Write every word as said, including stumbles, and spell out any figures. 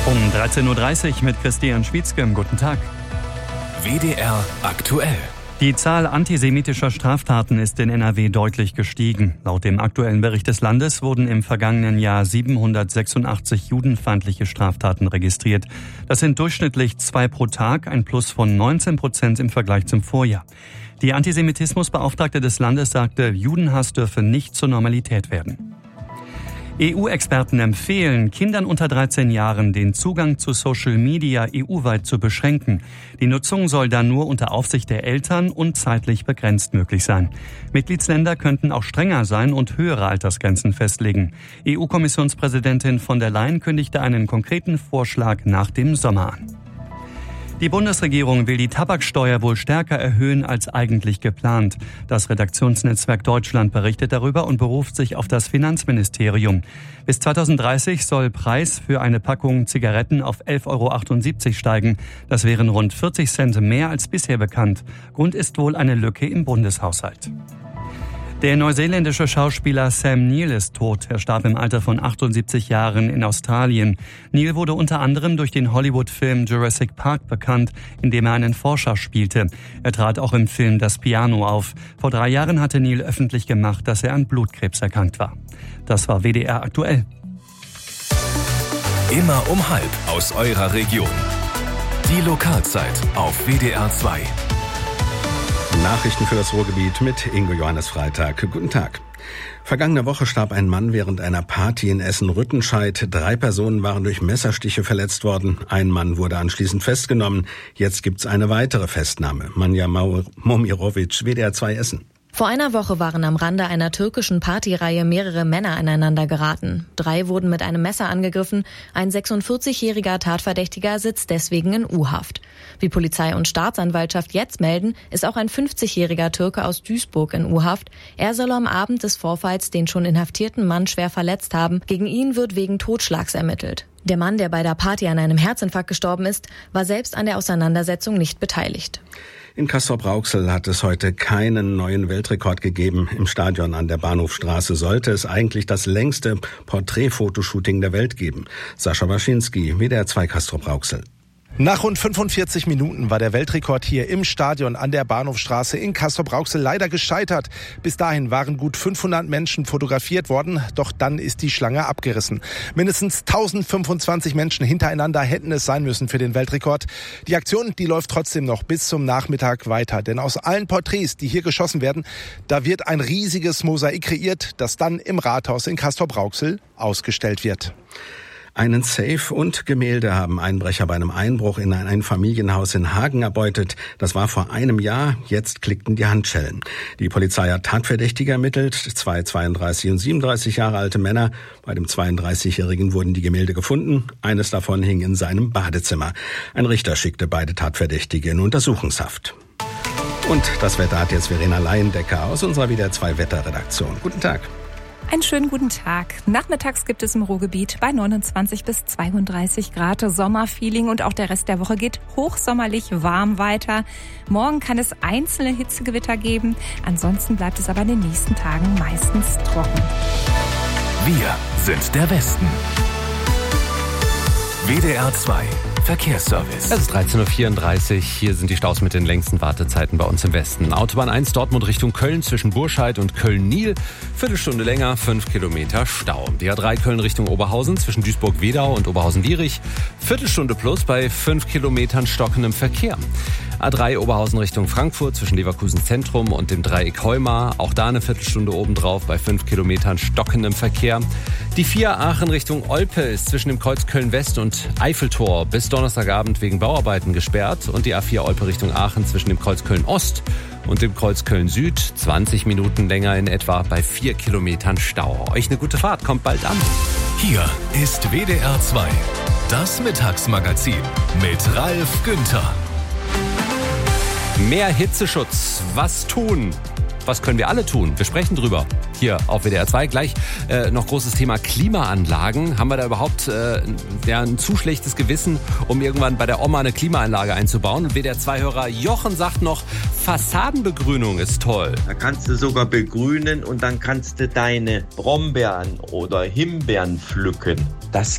Um dreizehn Uhr dreißig mit Christian Schwietzke. Guten Tag. W D R aktuell. Die Zahl antisemitischer Straftaten ist in N R W deutlich gestiegen. Laut dem aktuellen Bericht des Landes wurden im vergangenen Jahr siebenhundertsechsundachtzig judenfeindliche Straftaten registriert. Das sind durchschnittlich zwei pro Tag, ein Plus von neunzehn Prozent im Vergleich zum Vorjahr. Die Antisemitismusbeauftragte des Landes sagte, Judenhass dürfe nicht zur Normalität werden. E U-Experten empfehlen, Kindern unter dreizehn Jahren den Zugang zu Social Media E U-weit zu beschränken. Die Nutzung soll dann nur unter Aufsicht der Eltern und zeitlich begrenzt möglich sein. Mitgliedsländer könnten auch strenger sein und höhere Altersgrenzen festlegen. E U-Kommissionspräsidentin von der Leyen kündigte einen konkreten Vorschlag nach dem Sommer an. Die Bundesregierung will die Tabaksteuer wohl stärker erhöhen als eigentlich geplant. Das Redaktionsnetzwerk Deutschland berichtet darüber und beruft sich auf das Finanzministerium. Bis zweitausenddreißig soll Preis für eine Packung Zigaretten auf elf Euro achtundsiebzig steigen. Das wären rund vierzig Cent mehr als bisher bekannt. Grund ist wohl eine Lücke im Bundeshaushalt. Der neuseeländische Schauspieler Sam Neill ist tot. Er starb im Alter von achtundsiebzig Jahren in Australien. Neill wurde unter anderem durch den Hollywood-Film Jurassic Park bekannt, in dem er einen Forscher spielte. Er trat auch im Film Das Piano auf. Vor drei Jahren hatte Neill öffentlich gemacht, dass er an Blutkrebs erkrankt war. Das war W D R aktuell. Immer um halb aus eurer Region. Die Lokalzeit auf W D R zwei. Nachrichten für das Ruhrgebiet mit Ingo Johannes Freitag. Guten Tag. Vergangene Woche starb ein Mann während einer Party in Essen-Rüttenscheid. Drei Personen waren durch Messerstiche verletzt worden. Ein Mann wurde anschließend festgenommen. Jetzt gibt's eine weitere Festnahme. Manja Momirovic, W D R zwei Essen. Vor einer Woche waren am Rande einer türkischen Partyreihe mehrere Männer aneinander geraten. Drei wurden mit einem Messer angegriffen. Ein sechsundvierzigjähriger Tatverdächtiger sitzt deswegen in U-Haft. Wie Polizei und Staatsanwaltschaft jetzt melden, ist auch ein fünfzigjähriger Türke aus Duisburg in U-Haft. Er soll am Abend des Vorfalls den schon inhaftierten Mann schwer verletzt haben. Gegen ihn wird wegen Totschlags ermittelt. Der Mann, der bei der Party an einem Herzinfarkt gestorben ist, war selbst an der Auseinandersetzung nicht beteiligt. In Castrop-Rauxel hat es heute keinen neuen Weltrekord gegeben. Im Stadion an der Bahnhofstraße sollte es eigentlich das längste Porträtfotoshooting der Welt geben. Sascha Waschinski, W D R zwei Castrop-Rauxel. Nach rund fünfundvierzig Minuten war der Weltrekord hier im Stadion an der Bahnhofstraße in Castrop-Rauxel leider gescheitert. Bis dahin waren gut fünfhundert Menschen fotografiert worden, doch dann ist die Schlange abgerissen. Mindestens tausendfünfundzwanzig Menschen hintereinander hätten es sein müssen für den Weltrekord. Die Aktion, die läuft trotzdem noch bis zum Nachmittag weiter, denn aus allen Porträts, die hier geschossen werden, da wird ein riesiges Mosaik kreiert, das dann im Rathaus in Castrop-Rauxel ausgestellt wird. Einen Safe und Gemälde haben Einbrecher bei einem Einbruch in ein Einfamilienhaus in Hagen erbeutet. Das war vor einem Jahr, jetzt klickten die Handschellen. Die Polizei hat Tatverdächtige ermittelt, zwei zweiunddreißig und siebenunddreißig Jahre alte Männer. Bei dem zweiunddreißigjährigen wurden die Gemälde gefunden. Eines davon hing in seinem Badezimmer. Ein Richter schickte beide Tatverdächtige in Untersuchungshaft. Und das Wetter hat jetzt Verena Laiendecker aus unserer W D R zwei Wetterredaktion. Guten Tag. Einen schönen guten Tag. Nachmittags gibt es im Ruhrgebiet bei neunundzwanzig bis zweiunddreißig Grad Sommerfeeling und auch der Rest der Woche geht hochsommerlich warm weiter. Morgen kann es einzelne Hitzegewitter geben. Ansonsten bleibt es aber in den nächsten Tagen meistens trocken. Wir sind der Westen. W D R zwei Verkehrsservice. Es ist dreizehn Uhr vierunddreißig. Hier sind die Staus mit den längsten Wartezeiten bei uns im Westen. Autobahn eins Dortmund Richtung Köln zwischen Burscheid und Köln-Nil. Viertelstunde länger, fünf Kilometer Stau. Die A drei Köln Richtung Oberhausen zwischen Duisburg-Wedau und Oberhausen-Wierich. Viertelstunde plus bei fünf Kilometern stockendem Verkehr. A drei Oberhausen Richtung Frankfurt zwischen Leverkusen Zentrum und dem Dreieck Heumar. Auch da eine Viertelstunde obendrauf bei fünf Kilometern stockendem Verkehr. Die vier Aachen Richtung Olpe ist zwischen dem Kreuz Köln-West und Eiffeltor bis Donnerstagabend wegen Bauarbeiten gesperrt. Und die A vier Olpe Richtung Aachen zwischen dem Kreuz Köln-Ost und dem Kreuz Köln-Süd zwanzig Minuten länger in etwa bei vier Kilometern Stau. Euch eine gute Fahrt, kommt bald an. Hier ist W D R zwei, das Mittagsmagazin mit Ralf Günther. Mehr Hitzeschutz. Was tun? Was können wir alle tun? Wir sprechen drüber hier auf W D R zwei. Gleich äh, noch großes Thema Klimaanlagen. Haben wir da überhaupt äh, ja, ein zu schlechtes Gewissen, um irgendwann bei der Oma eine Klimaanlage einzubauen? Und W D R zwei-Hörer Jochen sagt noch, Fassadenbegrünung ist toll. Da kannst du sogar begrünen und dann kannst du deine Brombeeren oder Himbeeren pflücken. Das